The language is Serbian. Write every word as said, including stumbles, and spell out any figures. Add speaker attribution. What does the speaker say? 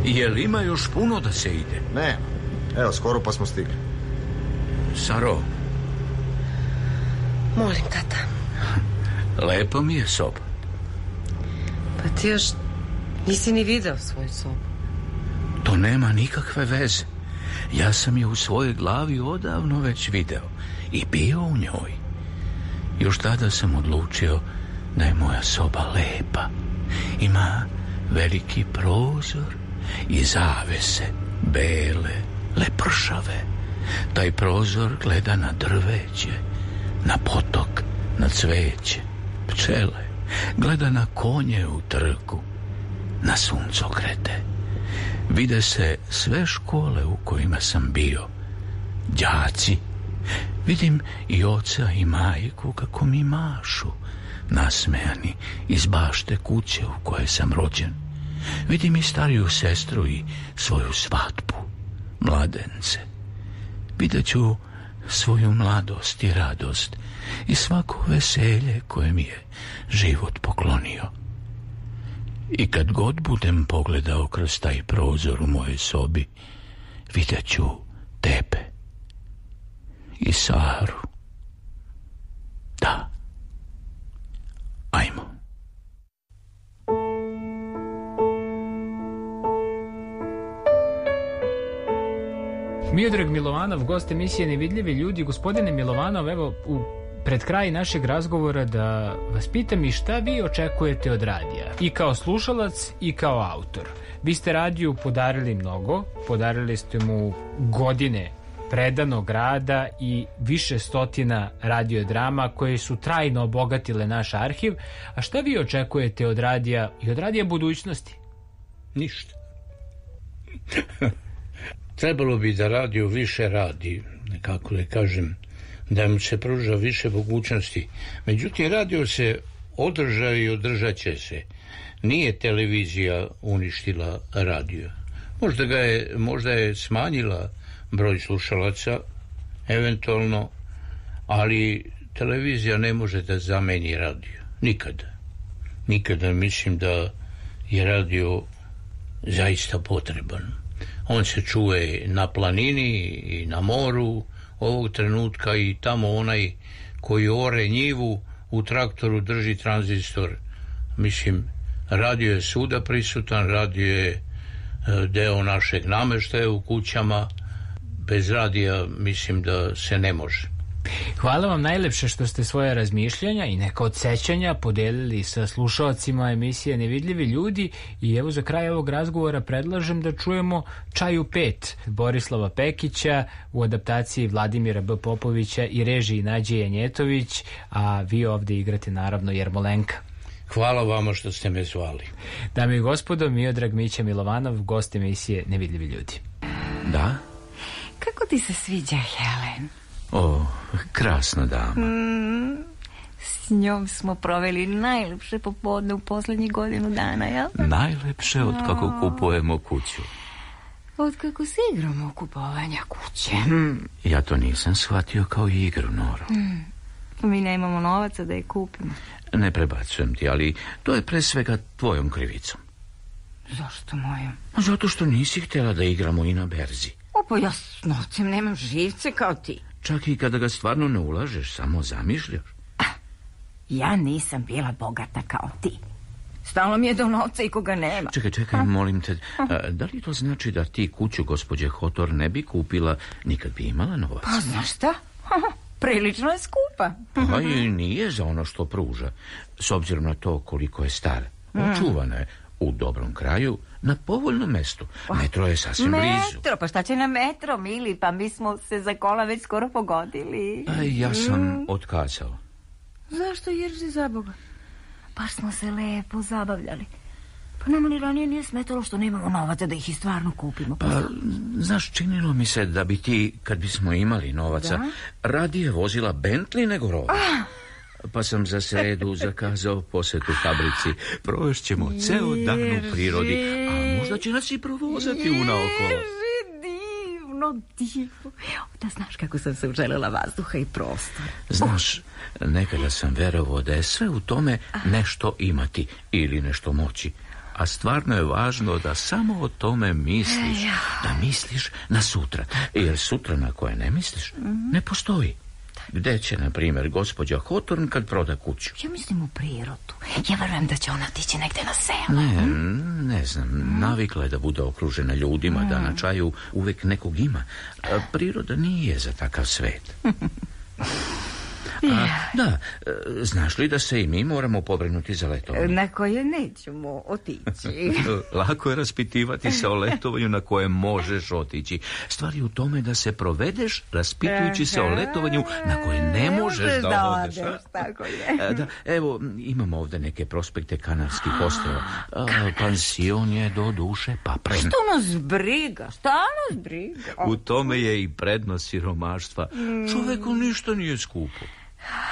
Speaker 1: Je li ima još puno da se ide?
Speaker 2: Ne, evo, skoro pa smo stigli.
Speaker 1: Saro.
Speaker 3: Molim, tata.
Speaker 1: Lepa mi je soba.
Speaker 3: Pa ti još nisi ni video svoju sobu.
Speaker 1: To nema nikakve veze. Ja sam je u svojoj glavi odavno već video i bio u njoj. Još tada sam odlučio da je moja soba lepa. Ima veliki prozor i zavese, bele, lepršave. Taj prozor gleda na drveće, na potok, na cveće, pčele. Gleda na konje u trgu, na suncokrete. Vide se sve škole u kojima sam bio, đaci. Vidim i oca i majku kako mi mašu, nasmejani iz bašte kuće u kojoj sam rođen. Vidim i stariju sestru i svoju svadbu, mladence. Vidjet ću svoju mladost i radost i svako veselje koje mi je život poklonio. I kad god budem pogledao kroz taj prozor u mojoj sobi, vidjet ću tebe i Saru. Da. Ajmo.
Speaker 4: Miodrag Milovanov, gost emisije Nevidljivi ljudi. Gospodine Milovanov, evo u pred kraj našeg razgovora da vas pitam i šta vi očekujete od radija? I kao slušalac i kao autor. Vi ste radiju podarili mnogo, podarili ste mu godine predanog rada i više stotina radiodrama koje su trajno obogatile naš arhiv. A šta vi očekujete od radija i od radija budućnosti?
Speaker 5: Ništa. Trebalo bi da radio više radi, kako da kažem, da mu se pruža više mogućnosti. Međutim, radio se održao i održat će se. Nije televizija uništila radio. Možda ga je, možda je smanjila broj slušalaca, eventualno, ali televizija ne može da zameni radio. Nikada. Nikada mislim da je radio zaista potreban. On se čuje na planini i na moru ovog trenutka i tamo onaj koji ore njivu u traktoru drži tranzistor. Mislim, radio je svuda prisutan, radio je deo našeg nameštaja u kućama. Bez radija mislim da se ne može.
Speaker 4: Hvala vam najlepše što ste svoje razmišljanja i neka odsećanja podelili sa slušalcima emisije Nevidljivi ljudi. I evo za kraj ovog razgovora predlažem da čujemo Čaju pet Borislava Pekića u adaptaciji Vladimira B. Popovića i režiji Nađe Janjetović, a vi ovdje igrate naravno Jermolenka.
Speaker 5: Hvala vama što ste me zvali.
Speaker 4: Dame i gospodo, Miodrag Mića Milovanov, gost emisije Nevidljivi ljudi.
Speaker 1: Da?
Speaker 6: Kako ti se sviđa Helen?
Speaker 1: O, krasna dama.
Speaker 6: Mm, s njom smo proveli najlepše popodne u posljednjih godinu dana, jel?
Speaker 1: Najlepše od kako kupujemo kuću.
Speaker 6: Od kako se igramo u kupovanja kuće.
Speaker 1: Mm, ja to nisam shvatio kao igru, Noro.
Speaker 6: Mm, mi nemamo novaca da je kupimo.
Speaker 1: Ne prebacujem ti, ali to je pre svega tvojom krivicom.
Speaker 6: Zašto mojom?
Speaker 1: Zato što nisi htjela da igramo i na berzi.
Speaker 6: Opa, ja s novcem nemam živce kao ti.
Speaker 1: Čak i kada ga stvarno ne ulažeš, samo zamišljaš.
Speaker 6: Ah, ja nisam bila bogata kao ti. Stalo mi je do novca i koga nema.
Speaker 1: Čekaj, čekaj, a? molim te, a, da li to znači da ti kuću gospođe Hotor ne bi kupila nikad bi imala novac?
Speaker 6: Pa znaš šta? Prilično je skupa.
Speaker 1: Pa i nije za ono što pruža, s obzirom na to koliko je stara. Očuvana je u dobrom kraju, na povoljnom mestu. Metro je sasvim
Speaker 6: metro,
Speaker 1: blizu.
Speaker 6: Metro, pa šta će na metro, mili? Pa mi smo se za kola već skoro pogodili.
Speaker 1: A ja sam mm. otkazao.
Speaker 6: Zašto, jer si za Boga? Baš smo se lepo zabavljali. Pa nama li ranije nije smetalo što nemamo novaca da ih i stvarno kupimo.
Speaker 1: Pa, pa znaš, činilo mi se da bi ti, kad bismo imali novaca, da? radije vozila Bentley nego Rover. Ah. Pa sam za sredu zakazao posjetu fabrici. Provešćemo ceo dan u prirodi, a možda će nas i provozati unaokolo.
Speaker 6: Divno, divno. Da znaš kako sam se uželjela vazduha i prostora.
Speaker 1: Znaš, nekada sam verovao da je sve u tome nešto imati ili nešto moći. A stvarno je važno da samo o tome misliš, da misliš na sutra. Jer sutra na koje ne misliš, ne postoji. Gde će, na primjer, gospođa Hotorn kad proda kuću?
Speaker 6: Ja mislim u prirodu. Ja verujem da će ona tići negde na selo.
Speaker 1: Ne, ne znam. Navikla je da bude okružena ljudima, da na čaju uvek nekog ima. A priroda nije za takav svet. A, da, znaš li da se i mi moramo pobrinuti za letovanje?
Speaker 6: Na koje nećemo otići.
Speaker 1: Lako je raspitivati se o letovanju na koje možeš otići. Stvar je u tome da se provedeš raspitujući se o letovanju na koje ne možeš da odeš.
Speaker 6: Tako je.
Speaker 1: Da, evo, imamo ovde neke prospekte Kanarskih ostrava. Pansion je do duše papren.
Speaker 6: Što nas briga? Šta nas briga?
Speaker 1: U tome je i prednost siromaštva. Čoveku ništa nije skupo.